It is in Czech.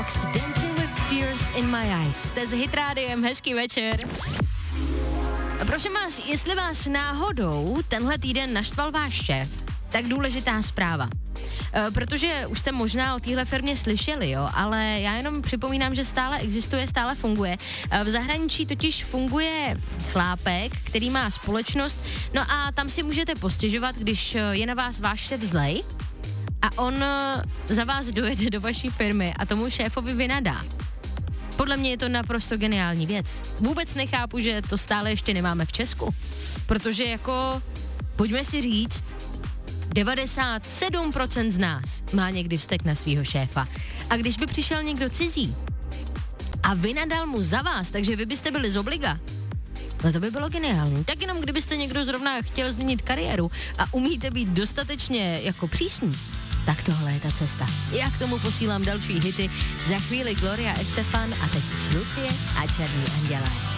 Fox, Dancing with Tears in My Eyes. Jste s Hit Rádiem, hezký večer. A prosím vás, jestli vás náhodou tenhle týden naštval váš šéf, tak důležitá zpráva. Protože už jste možná o téhle firmě slyšeli, jo, ale já jenom připomínám, že stále existuje, stále funguje. V zahraničí totiž funguje chlápek, který má společnost, no a tam si můžete postěžovat, když je na vás váš šéf zlej a on za vás dojede do vaší firmy a tomu šéfovi vynadá. Podle mě je to naprosto geniální věc. Vůbec nechápu, že to stále ještě nemáme v Česku, protože jako, pojďme si říct, 97% z nás má někdy vztek na svýho šéfa. A když by přišel někdo cizí a vynadal mu za vás, takže vy byste byli z obliga, no to by bylo geniální. Tak jenom kdybyste někdo zrovna chtěl změnit kariéru a umíte být dostatečně jako přísní, tak tohle je ta cesta. Já k tomu posílám další hity. Za chvíli Gloria Estefan a teď Lucie a Černý andělé.